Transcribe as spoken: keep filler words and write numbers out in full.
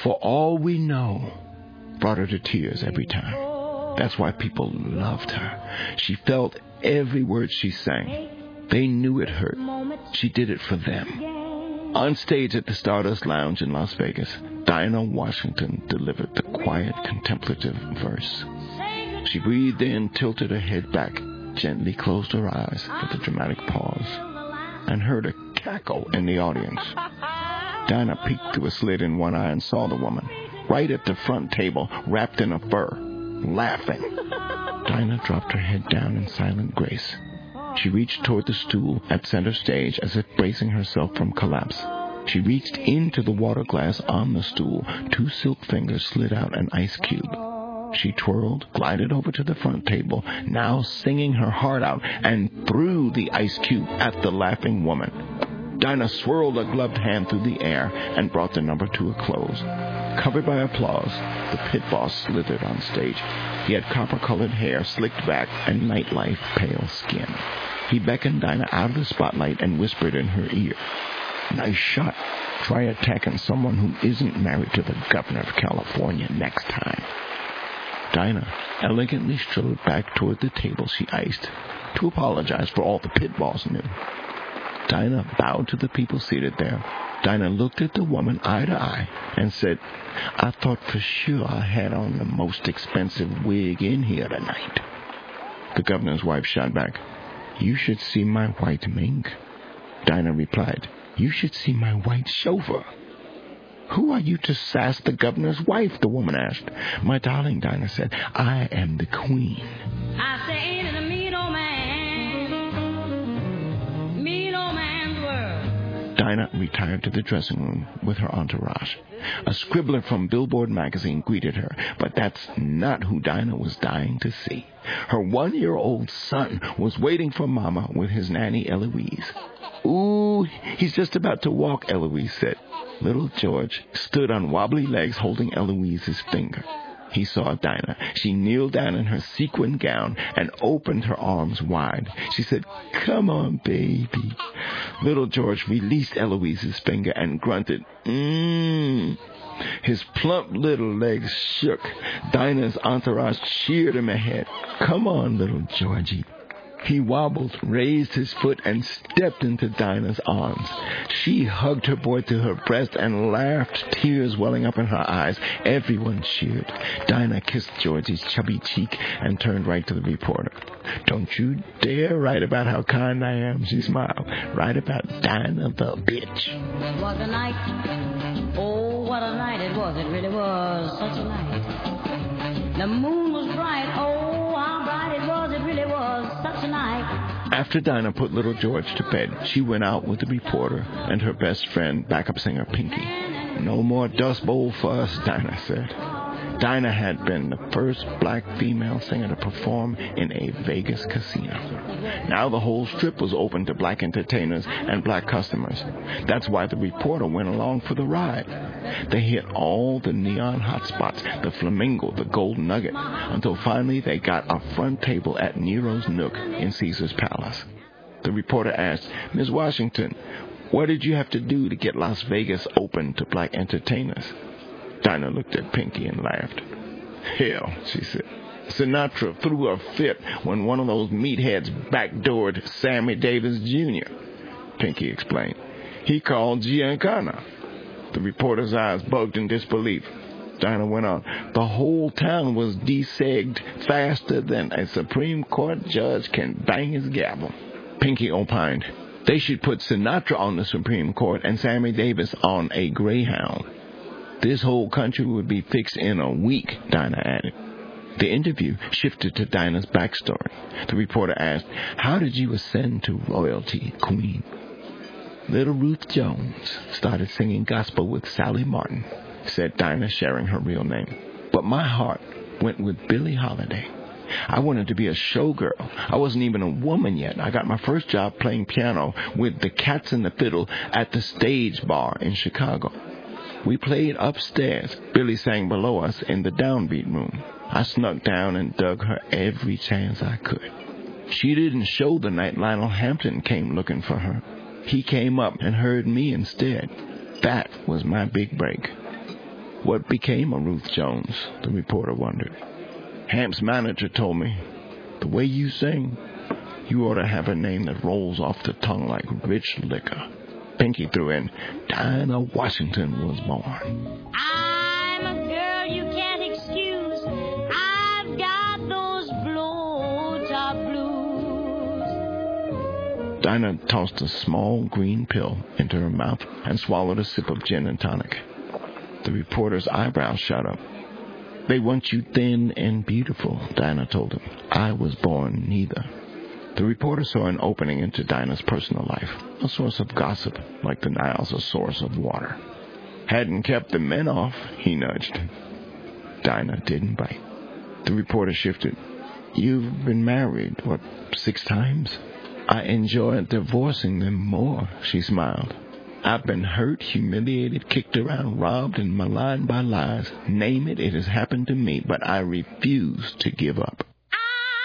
For All We Know brought her to tears every time. That's why people loved her. She felt every word she sang. They knew it hurt. She did it for them. On stage at the Stardust Lounge in Las Vegas, Dinah Washington delivered the quiet, contemplative verse. She breathed in, tilted her head back, gently closed her eyes for the dramatic pause, and heard a cackle in the audience. Dinah peeked through a slit in one eye and saw the woman, right at the front table, wrapped in a fur, laughing. Dinah dropped her head down in silent grace. She reached toward the stool at center stage as if bracing herself from collapse. She reached into the water glass on the stool. Two silk fingers slid out an ice cube. She twirled, glided over to the front table, now singing her heart out, and threw the ice cube at the laughing woman. Dinah swirled a gloved hand through the air and brought the number to a close. Covered by applause, the pit boss slithered on stage. He had copper-colored hair slicked back and nightlife pale skin. He beckoned Dinah out of the spotlight and whispered in her ear, "Nice shot. Try attacking someone who isn't married to the governor of California next time." Dinah elegantly strode back toward the table she iced to apologize for all the pit boss knew. Dinah bowed to the people seated there. Dinah looked at the woman eye to eye and said, "I thought for sure I had on the most expensive wig in here tonight." The governor's wife shot back, "You should see my white mink." Dinah replied, "You should see my white chauffeur." "Who are you to sass the governor's wife?" the woman asked. "My darling," Dinah said, "I am the queen." I say, ain't it a mean old man? Mean old man's world. Dinah retired to the dressing room with her entourage. A scribbler from Billboard magazine greeted her, but that's not who Dinah was dying to see. Her one-year-old son was waiting for Mama with his nanny Eloise. "Ooh, he's just about to walk," Eloise said. Little George stood on wobbly legs holding Eloise's finger. He saw Dinah. She kneeled down in her sequin gown and opened her arms wide. She said, "Come on, baby." Little George released Eloise's finger and grunted, "Mmm." His plump little legs shook. Dinah's entourage cheered him ahead. "Come on, little Georgie." He wobbled, raised his foot, and stepped into Dinah's arms. She hugged her boy to her breast and laughed, tears welling up in her eyes. Everyone cheered. Dinah kissed Georgie's chubby cheek and turned right to the reporter. "Don't you dare write about how kind I am," she smiled. "Write about Dinah the bitch." It was a night. Oh, what a night it was. It really was such a night. The moon was bright. Oh, how bright it was. It really was such a night. After Dinah put little George to bed, she went out with the reporter and her best friend, backup singer Pinky. "No more Dust Bowl for us," Dinah said. Dinah had been the first black female singer to perform in a Vegas casino. Now the whole strip was open to black entertainers and black customers. That's why the reporter went along for the ride. They hit all the neon hot spots, the Flamingo, the Gold Nugget, until finally they got a front table at Nero's Nook in Caesar's Palace. The reporter asked, "Miss Washington, what did you have to do to get Las Vegas open to black entertainers?" Dinah looked at Pinky and laughed. "Hell," she said. "Sinatra threw a fit when one of those meatheads backdoored Sammy Davis Junior" Pinky explained. "He called Giancana." The reporter's eyes bugged in disbelief. Dinah went on. "The whole town was desegged faster than a Supreme Court judge can bang his gavel." Pinky opined, "They should put Sinatra on the Supreme Court and Sammy Davis on a Greyhound." "This whole country would be fixed in a week," Dinah added. The interview shifted to Dinah's backstory. The reporter asked, "How did you ascend to royalty, Queen?" "Little Ruth Jones started singing gospel with Sally Martin," said Dinah, sharing her real name. "But my heart went with Billie Holiday. I wanted to be a showgirl. I wasn't even a woman yet. I got my first job playing piano with the Cats and the Fiddle at the Stage Bar in Chicago. We played upstairs. Billie sang below us in the downbeat room. I snuck down and dug her every chance I could. She didn't show the night Lionel Hampton came looking for her. He came up and heard me instead. That was my big break." What became of Ruth Jones? The reporter wondered. Hamp's manager told me, the way you sing, you ought to have a name that rolls off the tongue like rich liquor. Pinky threw in, Dinah Washington was born. I'm a girl you can't excuse. I've got those blow-top blues. Dinah tossed a small green pill into her mouth and swallowed a sip of gin and tonic. The reporter's eyebrows shot up. They want you thin and beautiful, Dinah told him. I was born neither. The reporter saw an opening into Dinah's personal life, a source of gossip, like the Nile's a source of water. Hadn't kept the men off, he nudged. Dinah didn't bite. The reporter shifted. You've been married, what, six times? I enjoyed divorcing them more, she smiled. I've been hurt, humiliated, kicked around, robbed, and maligned by lies. Name it, it has happened to me, but I refuse to give up.